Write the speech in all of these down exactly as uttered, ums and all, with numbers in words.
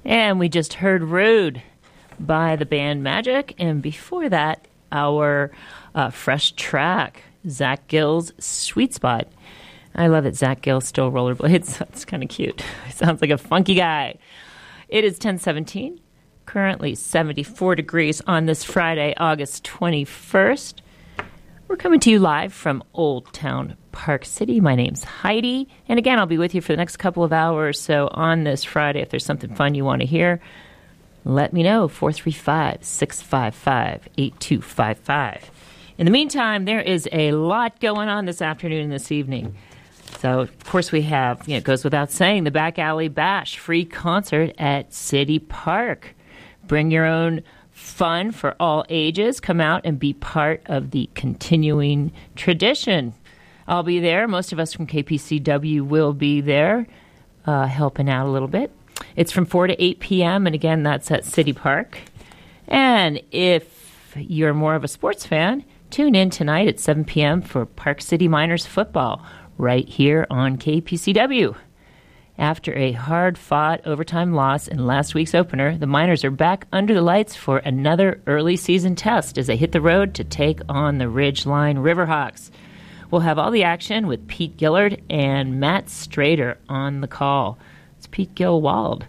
And we just heard Rude by the band Magic. And before that, our uh, fresh track, Zach Gill's Sweet Spot. I love it. Zach Gill still rollerblades. That's kind of cute. Sounds like a funky guy. It is ten seventeen. Currently seventy-four degrees on this Friday, August twenty-first. We're coming to you live from Old Town Park City. My name's Heidi. And again, I'll be with you for the next couple of hours. So on this Friday, if there's something fun you want to hear, let me know. four three five, six five five, eight two five five. In the meantime, there is a lot going on this afternoon and this evening. So, of course, we have, you know, it goes without saying, the Back Alley Bash free concert at City Park. Bring your own fun for all ages. Come out and be part of the continuing tradition. I'll be there. Most of us from K P C W will be there, uh, helping out a little bit. It's from four to eight p.m., and again, that's at City Park. And if you're more of a sports fan, tune in tonight at seven p.m. for Park City Miners football right here on K P C W. After a hard-fought overtime loss in last week's opener, the Miners are back under the lights for another early season test as they hit the road to take on the Ridgeline Riverhawks. We'll have all the action with Pete Gillard and Matt Strader on the call. It's Pete Gilwald.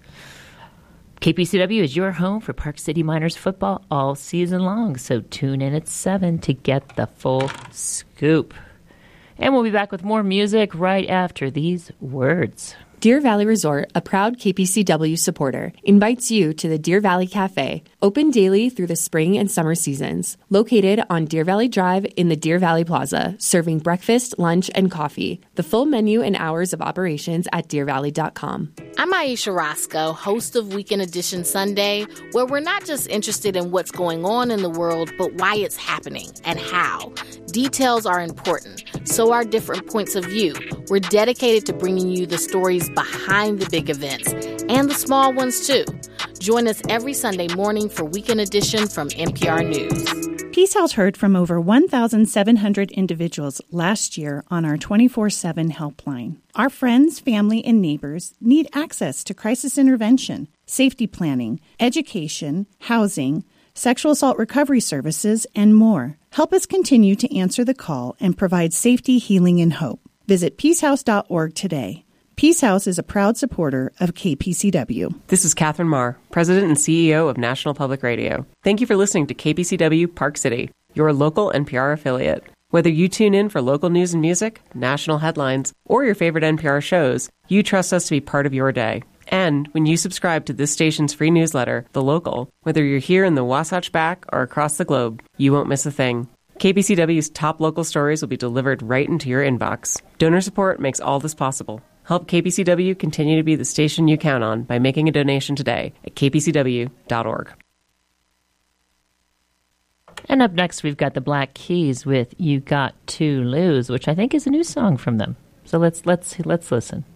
K P C W is your home for Park City Miners football all season long, so tune in at seven to get the full scoop. And we'll be back with more music right after these words. Deer Valley Resort, a proud K P C W supporter, invites you to the Deer Valley Cafe, open daily through the spring and summer seasons. Located on Deer Valley Drive in the Deer Valley Plaza, serving breakfast, lunch, and coffee. The full menu and hours of operations at deer valley dot com. I'm Aisha Roscoe, host of Weekend Edition Sunday, where we're not just interested in what's going on in the world, but why it's happening and how. Details are important, so are different points of view. We're dedicated to bringing you the stories behind the big events and the small ones, too. Join us every Sunday morning for Weekend Edition from N P R News. Peace House heard from over one thousand seven hundred individuals last year on our twenty-four seven helpline. Our friends, family, and neighbors need access to crisis intervention, safety planning, education, housing, sexual assault recovery services, and more. Help us continue to answer the call and provide safety, healing, and hope. Visit peace house dot org today. Peace House is a proud supporter of K P C W. This is Catherine Marr, President and C E O of National Public Radio. Thank you for listening to K P C W Park City, your local N P R affiliate. Whether you tune in for local news and music, national headlines, or your favorite N P R shows, you trust us to be part of your day. And when you subscribe to this station's free newsletter, The Local, whether you're here in the Wasatch Back or across the globe, you won't miss a thing. K P C W's top local stories will be delivered right into your inbox. Donor support makes all this possible. Help K P C W continue to be the station you count on by making a donation today at k p c w dot org. And up next, we've got the Black Keys with You Got to Lose, which I think is a new song from them. So let's let's let's listen.